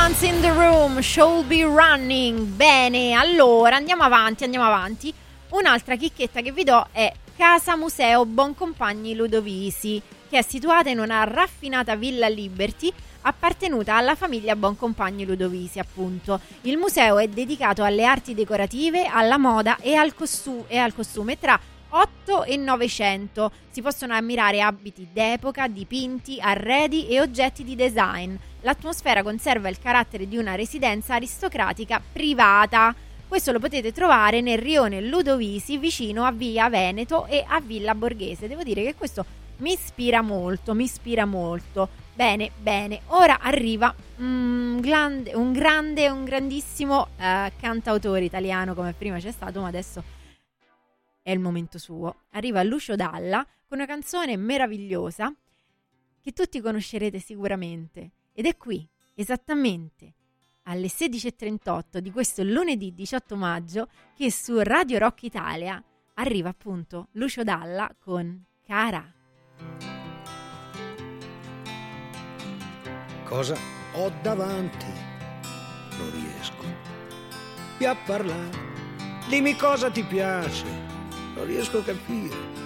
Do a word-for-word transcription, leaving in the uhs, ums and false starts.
Elephants in the Room, Should Be Running. Bene, allora andiamo avanti, andiamo avanti. Un'altra chicchetta che vi do è Casa Museo Boncompagni Ludovisi, che è situata in una raffinata Villa Liberty appartenuta alla famiglia Boncompagni Ludovisi, appunto. Il museo è dedicato alle arti decorative, alla moda e al, costu- e al costume tra otto e novecento. Si possono ammirare abiti d'epoca, dipinti, arredi e oggetti di design. L'atmosfera conserva il carattere di una residenza aristocratica privata. Questo lo potete trovare nel rione Ludovisi, vicino a Via Veneto e a Villa Borghese. Devo dire che questo mi ispira molto, mi ispira molto. Bene, bene. Ora arriva un grande, un grande, un grandissimo uh, cantautore italiano, come prima c'è stato, ma adesso è il momento suo. Arriva Lucio Dalla con una canzone meravigliosa che tutti conoscerete sicuramente. Ed è qui, esattamente alle sedici e trentotto di questo lunedì diciotto maggio, che su Radio Rock Italia arriva appunto Lucio Dalla con Cara. Cosa ho davanti? Non riesco più a parlare. Dimmi cosa ti piace. Non riesco a capire.